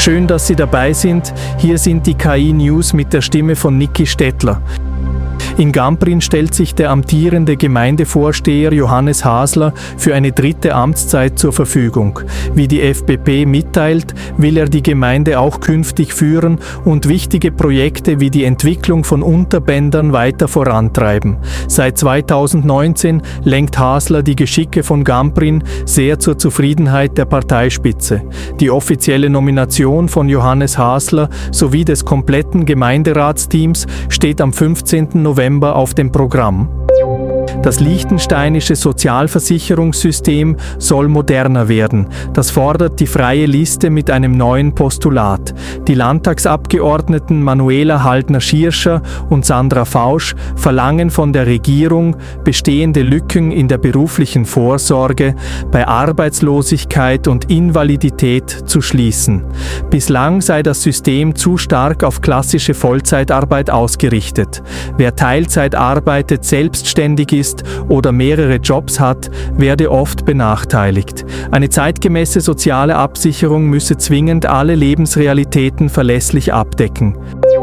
Schön, dass Sie dabei sind. Hier sind die KI News mit der Stimme von Niki Stettler. In Gamprin stellt sich der amtierende Gemeindevorsteher Johannes Hasler für eine 3. Amtszeit zur Verfügung. Wie die FPP mitteilt, will er die Gemeinde auch künftig führen und wichtige Projekte wie die Entwicklung von Unterbändern weiter vorantreiben. Seit 2019 lenkt Hasler die Geschicke von Gamprin sehr zur Zufriedenheit der Parteispitze. Die offizielle Nomination von Johannes Hasler sowie des kompletten Gemeinderatsteams steht am 15. November auf dem Programm. Das liechtensteinische Sozialversicherungssystem soll moderner werden. Das fordert die Freie Liste mit einem neuen Postulat. Die Landtagsabgeordneten Manuela Halldner-Schierscher und Sandra Fausch verlangen von der Regierung, bestehende Lücken in der beruflichen Vorsorge bei Arbeitslosigkeit und Invalidität zu schließen. Bislang sei das System zu stark auf klassische Vollzeitarbeit ausgerichtet. Wer Teilzeit arbeitet, selbstständig ist oder mehrere Jobs hat, werde oft benachteiligt. Eine zeitgemäße soziale Absicherung müsse zwingend alle Lebensrealitäten verlässlich abdecken.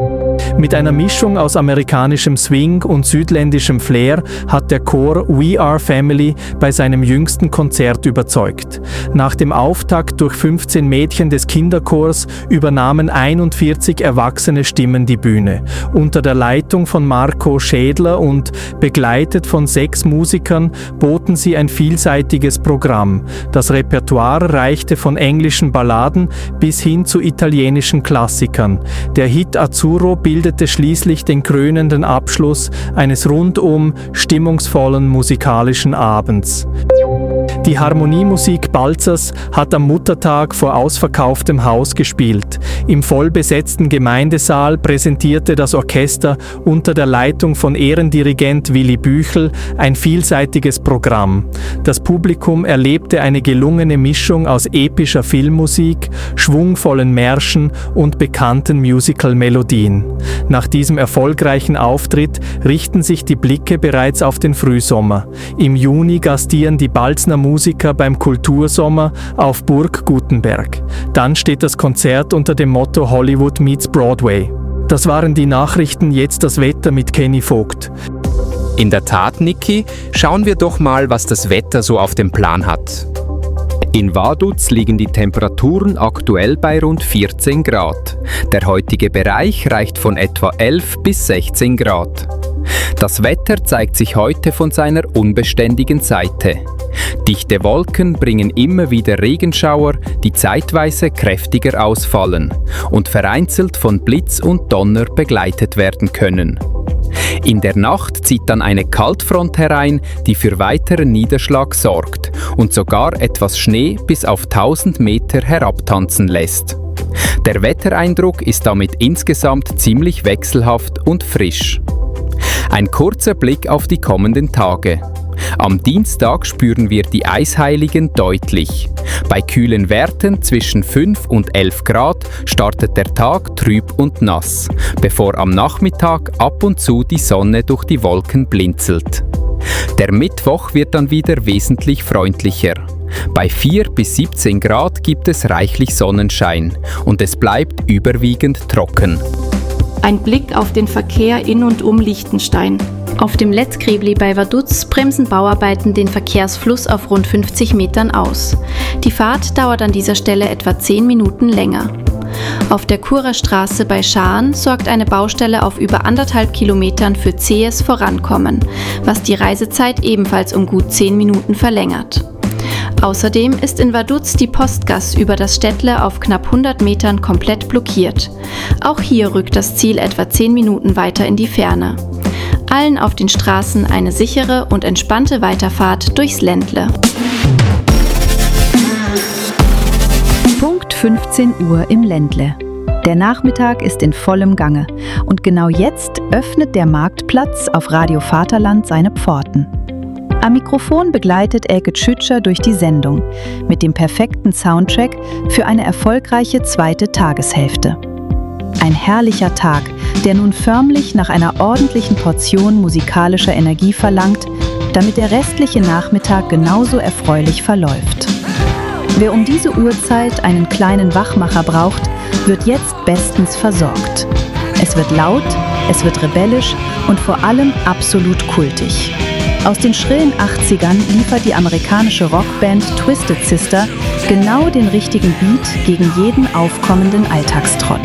Mit einer Mischung aus amerikanischem Swing und südländischem Flair hat der Chor We Are Family bei seinem jüngsten Konzert überzeugt. Nach dem Auftakt durch 15 Mädchen des Kinderchors übernahmen 41 erwachsene Stimmen die Bühne. Unter der Leitung von Marco Schädler und begleitet von 6 Musikern boten sie ein vielseitiges Programm. Das Repertoire reichte von englischen Balladen bis hin zu italienischen Klassikern. Der Hit Azzurro bildete schließlich den krönenden Abschluss eines rundum stimmungsvollen musikalischen Abends. Die Harmoniemusik Balzers hat am Muttertag vor ausverkauftem Haus gespielt. Im vollbesetzten Gemeindesaal präsentierte das Orchester unter der Leitung von Ehrendirigent Willi Büchel ein vielseitiges Programm. Das Publikum erlebte eine gelungene Mischung aus epischer Filmmusik, schwungvollen Märschen und bekannten Musical-Melodien. Nach diesem erfolgreichen Auftritt richten sich die Blicke bereits auf den Frühsommer. Im Juni gastieren die Balzner Musiker beim Kultursommer auf Burg Gutenberg. Dann steht das Konzert unter dem Motto Hollywood meets Broadway. Das waren die Nachrichten, jetzt das Wetter mit Kenny Vogt. In der Tat, Niki, schauen wir doch mal, was das Wetter so auf dem Plan hat. In Vaduz liegen die Temperaturen aktuell bei rund 14 Grad. Der heutige Bereich reicht von etwa 11 bis 16 Grad. Das Wetter zeigt sich heute von seiner unbeständigen Seite. Dichte Wolken bringen immer wieder Regenschauer, die zeitweise kräftiger ausfallen und vereinzelt von Blitz und Donner begleitet werden können. In der Nacht zieht dann eine Kaltfront herein, die für weiteren Niederschlag sorgt und sogar etwas Schnee bis auf 1000 Meter herabtanzen lässt. Der Wettereindruck ist damit insgesamt ziemlich wechselhaft und frisch. Ein kurzer Blick auf die kommenden Tage. Am Dienstag spüren wir die Eisheiligen deutlich. Bei kühlen Werten zwischen 5 und 11 Grad startet der Tag trüb und nass, bevor am Nachmittag ab und zu die Sonne durch die Wolken blinzelt. Der Mittwoch wird dann wieder wesentlich freundlicher. Bei 4 bis 17 Grad gibt es reichlich Sonnenschein und es bleibt überwiegend trocken. Ein Blick auf den Verkehr in und um Liechtenstein. Auf dem Lettkrebli bei Vaduz bremsen Bauarbeiten den Verkehrsfluss auf rund 50 Metern aus. Die Fahrt dauert an dieser Stelle etwa 10 Minuten länger. Auf der Churer Straße bei Schaan sorgt eine Baustelle auf über 1,5 Kilometern für zähes Vorankommen, was die Reisezeit ebenfalls um gut 10 Minuten verlängert. Außerdem ist in Vaduz die Postgasse über das Städtle auf knapp 100 Metern komplett blockiert. Auch hier rückt das Ziel etwa 10 Minuten weiter in die Ferne. Allen auf den Straßen eine sichere und entspannte Weiterfahrt durchs Ländle. Punkt 15 Uhr im Ländle. Der Nachmittag ist in vollem Gange und genau jetzt öffnet der Marktplatz auf Radio Vaterland seine Pforten. Am Mikrofon begleitet Elke Tschütscher durch die Sendung mit dem perfekten Soundtrack für eine erfolgreiche zweite Tageshälfte. Ein herrlicher Tag, der nun förmlich nach einer ordentlichen Portion musikalischer Energie verlangt, damit der restliche Nachmittag genauso erfreulich verläuft. Wer um diese Uhrzeit einen kleinen Wachmacher braucht, wird jetzt bestens versorgt. Es wird laut, es wird rebellisch und vor allem absolut kultig. Aus den schrillen 80ern liefert die amerikanische Rockband Twisted Sister genau den richtigen Beat gegen jeden aufkommenden Alltagstrott.